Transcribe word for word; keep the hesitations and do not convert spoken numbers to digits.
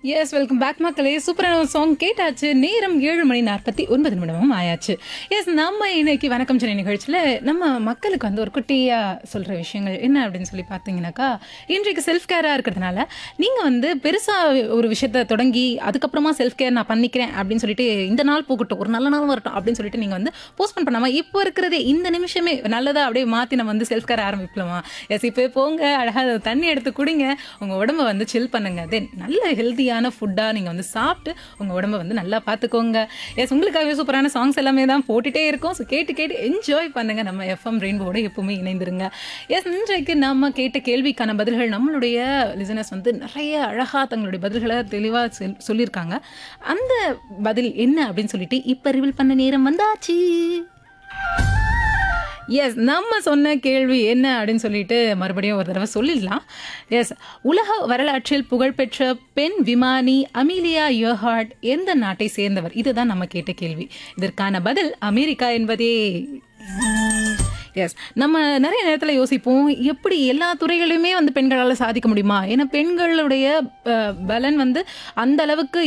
Yes welcome back மக்களே. சூப்பரான ஒரு சாங் கேட்டாச்சு. நேரம் ஏழு மணி நாற்பத்தி ஒன்பது நிமிடமும் ஆயாச்சு. எஸ் நம்ம இன்னைக்கு வணக்கம் சென்னை நிகழ்ச்சியில் நம்ம மக்களுக்கு வந்து ஒரு குட்டியாக சொல்கிற விஷயங்கள் என்ன அப்படின்னு சொல்லி பார்த்தீங்கன்னாக்கா, இன்றைக்கு செல்ஃப் கேராக இருக்கிறதுனால நீங்கள் வந்து பெருசாக ஒரு விஷயத்தை தொடங்கி அதுக்கப்புறமா செல்ஃப் கேர் நான் பண்ணிக்கிறேன் அப்படின்னு சொல்லிட்டு இந்த நாள் போகட்டும், ஒரு நல்ல நாள் வரட்டும் அப்படின்னு சொல்லிட்டு நீங்கள் வந்து போஸ்ட்போன் பண்ணாமல் இப்போ இருக்கிறதே இந்த நிமிஷமே நல்லதாக அப்படியே மாற்றி நம்ம வந்து செல்ஃப் கேர் ஆரம்பிக்கலாமா? எஸ் இப்போ போங்க, அழகாக தண்ணி எடுத்து குடிங்க, உங்கள் உடம்பை வந்து சில் பண்ணுங்க. தென் நல்ல ஹெல்த்தியாக ஃபுட்டா நீங்க வந்து சாப்பிட்டு உங்க உடம்ப வந்து நல்லா பாத்துக்கோங்க. எஸ் உங்களுக்காகவே சூப்பரான சாங்ஸ் எல்லாமே தான் போட்டுட்டே இருக்கோம். ஸோ கேட்டு கேட்டு என்ஜாய் பண்ணுங்க. நம்ம எஃப்எம் ரெயின்போட எப்பவுமே இணைந்திருங்க. எஸ் இன்றைக்கு நம்ம கேட்ட கேள்விக்கான பதில்கள் நம்மளுடைய லிசனர்ஸ் வந்து நிறைய அழகா தங்களுடைய பதில்களை தெளிவா சொல்லியிருக்காங்க. அந்த பதில் என்ன அப்படின்னு சொல்லிட்டு இப்ப ரிவீல் பண்ண நேரம் வந்தாச்சு. எஸ் நம்ம சொன்ன கேள்வி என்ன அப்படின்னு சொல்லிட்டு மறுபடியும் ஒரு தடவை சொல்லிடலாம். எஸ் உலக வரலாற்றில் புகழ்பெற்ற பெண் விமானி அமீலியா இயர்ஹார்ட் எந்த நாட்டை சேர்ந்தவர்? இதுதான் நம்ம கேட்ட கேள்வி. இதற்கான பதில் அமெரிக்கா என்பதே. எஸ் நம்ம நிறைய நேரத்தில் யோசிப்போம், எப்படி எல்லா துறைகளையுமே வந்து பெண்களால் சாதிக்க முடியுமா? ஏன்னா பெண்களுடைய பலன் வந்து அந்த அளவுக்கு